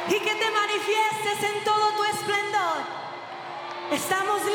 y que te manifiestes en todo tu esplendor. Estamos